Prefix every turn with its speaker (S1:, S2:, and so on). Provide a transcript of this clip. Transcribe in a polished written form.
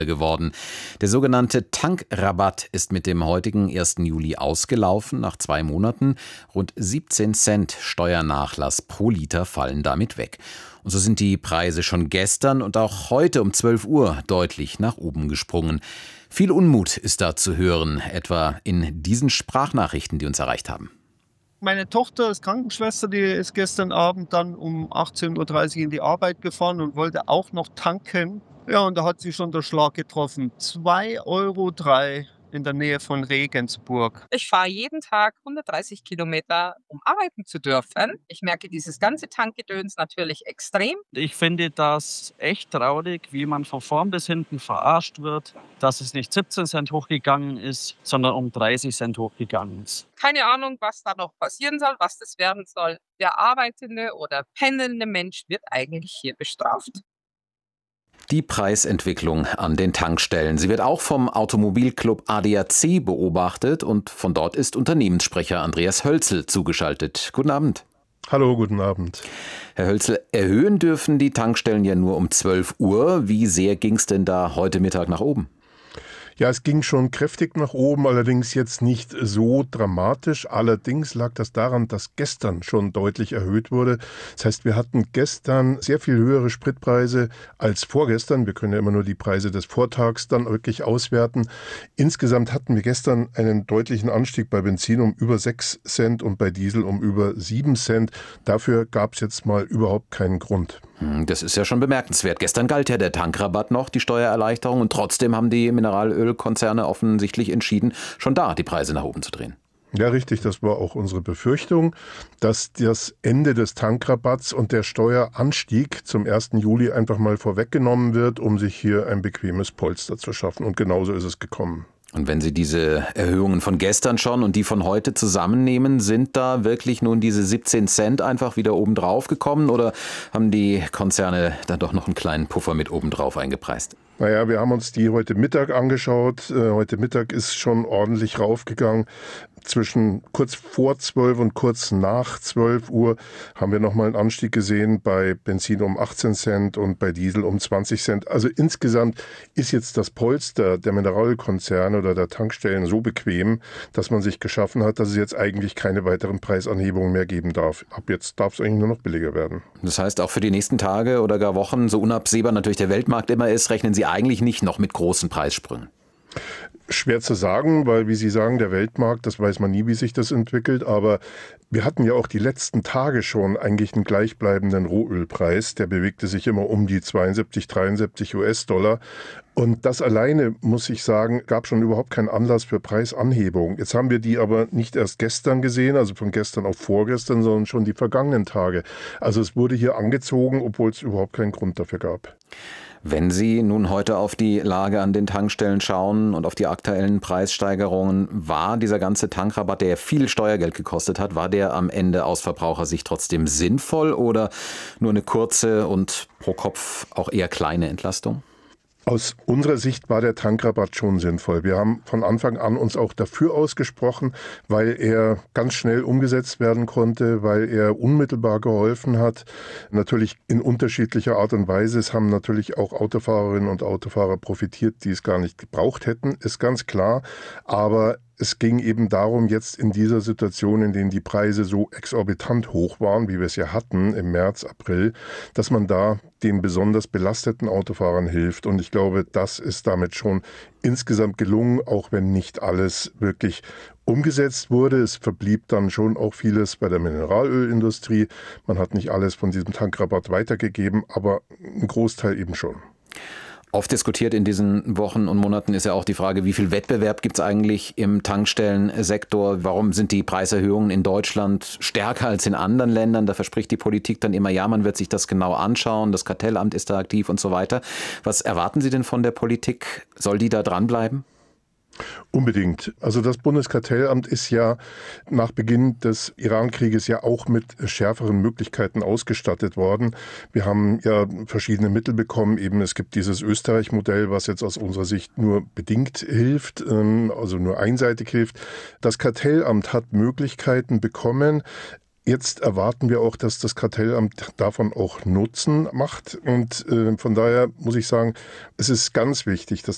S1: geworden. Der sogenannte Tankrabatt ist mit dem heutigen 1. Juli ausgelaufen. Nach 2 Monaten rund 17 Cent Steuernachlass pro Liter fallen damit weg. Und so sind die Preise schon gestern und auch heute um 12 Uhr deutlich nach oben gesprungen. Viel Unmut ist da zu hören, etwa in diesen Sprachnachrichten, die uns erreicht haben.
S2: Meine Tochter ist Krankenschwester, die ist gestern Abend dann um 18:30 Uhr in die Arbeit gefahren und wollte auch noch tanken. Ja, und da hat sie schon der Schlag getroffen. 2,03 € in der Nähe von Regensburg.
S3: Ich fahre jeden Tag 130 Kilometer, um arbeiten zu dürfen. Ich merke dieses ganze Tankgedöns natürlich extrem.
S4: Ich finde das echt traurig, wie man von vorn bis hinten verarscht wird, dass es nicht 17 Cent hochgegangen ist, sondern um 30 Cent hochgegangen ist.
S3: Keine Ahnung, was da noch passieren soll, was das werden soll. Der arbeitende oder pendelnde Mensch wird eigentlich hier bestraft.
S1: Die Preisentwicklung an den Tankstellen. Sie wird auch vom Automobilclub ADAC beobachtet und von dort ist Unternehmenssprecher Andreas Hölzl zugeschaltet. Guten Abend.
S5: Hallo, guten Abend.
S1: Herr Hölzl, erhöhen dürfen die Tankstellen ja nur um 12 Uhr. Wie sehr ging es denn da heute Mittag nach oben?
S5: Ja, es ging schon kräftig nach oben, allerdings jetzt nicht so dramatisch. Allerdings lag das daran, dass gestern schon deutlich erhöht wurde. Das heißt, wir hatten gestern sehr viel höhere Spritpreise als vorgestern. Wir können ja immer nur die Preise des Vortags dann wirklich auswerten. Insgesamt hatten wir gestern einen deutlichen Anstieg bei Benzin um über 6 Cent und bei Diesel um über 7 Cent. Dafür gab es jetzt mal überhaupt keinen Grund.
S1: Das ist ja schon bemerkenswert. Gestern galt ja der Tankrabatt noch, die Steuererleichterung, und trotzdem haben die Mineralölkonzerne offensichtlich entschieden, schon da die Preise nach oben zu drehen.
S5: Ja, richtig, das war auch unsere Befürchtung, dass das Ende des Tankrabatts und der Steueranstieg zum 1. Juli einfach mal vorweggenommen wird, um sich hier ein bequemes Polster zu schaffen. Und genauso ist es gekommen.
S1: Und wenn Sie diese Erhöhungen von gestern schon und die von heute zusammennehmen, sind da wirklich nun diese 17 Cent einfach wieder obendrauf gekommen oder haben die Konzerne dann doch noch einen kleinen Puffer mit obendrauf eingepreist?
S5: Naja, wir haben uns die heute Mittag angeschaut. Heute Mittag ist schon ordentlich raufgegangen. Zwischen kurz vor 12 und kurz nach 12 Uhr haben wir nochmal einen Anstieg gesehen bei Benzin um 18 Cent und bei Diesel um 20 Cent. Also insgesamt ist jetzt das Polster der Mineralölkonzerne oder der Tankstellen so bequem, dass man sich geschaffen hat, dass es jetzt eigentlich keine weiteren Preisanhebungen mehr geben darf. Ab jetzt darf es eigentlich nur noch billiger werden.
S1: Das heißt, auch für die nächsten Tage oder gar Wochen, so unabsehbar natürlich der Weltmarkt immer ist, rechnen Sie eigentlich nicht noch mit großen Preissprüngen?
S5: Schwer zu sagen, weil, wie Sie sagen, der Weltmarkt, das weiß man nie, wie sich das entwickelt. Aber wir hatten ja auch die letzten Tage schon eigentlich einen gleichbleibenden Rohölpreis. Der bewegte sich immer um die 72, 73 US-Dollar. Und das alleine, muss ich sagen, gab schon überhaupt keinen Anlass für Preisanhebung. Jetzt haben wir die aber nicht erst gestern gesehen, also von gestern auf vorgestern, sondern schon die vergangenen Tage. Also es wurde hier angezogen, obwohl es überhaupt keinen Grund dafür gab.
S1: Wenn Sie nun heute auf die Lage an den Tankstellen schauen und auf die aktuellen Preissteigerungen, war dieser ganze Tankrabatt, der ja viel Steuergeld gekostet hat, war der am Ende aus Verbrauchersicht trotzdem sinnvoll oder nur eine kurze und pro Kopf auch eher kleine Entlastung?
S5: Aus unserer Sicht war der Tankrabatt schon sinnvoll. Wir haben von Anfang an uns auch dafür ausgesprochen, weil er ganz schnell umgesetzt werden konnte, weil er unmittelbar geholfen hat. Natürlich in unterschiedlicher Art und Weise. Es haben natürlich auch Autofahrerinnen und Autofahrer profitiert, die es gar nicht gebraucht hätten, ist ganz klar. Aber es ging eben darum, jetzt in dieser Situation, in der die Preise so exorbitant hoch waren, wie wir es ja hatten im März, April, dass man da den besonders belasteten Autofahrern hilft. Und ich glaube, das ist damit schon insgesamt gelungen, auch wenn nicht alles wirklich umgesetzt wurde. Es verblieb dann schon auch vieles bei der Mineralölindustrie. Man hat nicht alles von diesem Tankrabatt weitergegeben, aber ein Großteil eben schon.
S1: Oft diskutiert in diesen Wochen und Monaten ist ja auch die Frage, wie viel Wettbewerb gibt es eigentlich im Tankstellensektor? Warum sind die Preiserhöhungen in Deutschland stärker als in anderen Ländern? Da verspricht die Politik dann immer, ja, man wird sich das genau anschauen, das Kartellamt ist da aktiv und so weiter. Was erwarten Sie denn von der Politik? Soll die da dranbleiben?
S5: Unbedingt. Also das Bundeskartellamt ist ja nach Beginn des Iran-Krieges ja auch mit schärferen Möglichkeiten ausgestattet worden. Wir haben ja verschiedene Mittel bekommen. Eben es gibt dieses Österreich-Modell, was jetzt aus unserer Sicht nur bedingt hilft, also nur einseitig hilft. Das Kartellamt hat Möglichkeiten bekommen. Jetzt erwarten wir auch, dass das Kartellamt davon auch Nutzen macht. Und von daher muss ich sagen, es ist ganz wichtig, dass